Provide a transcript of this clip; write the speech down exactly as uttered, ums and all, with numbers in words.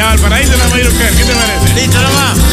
Valparaíso, la Mayroquer. ¿Qué te parece? Listo, nomás.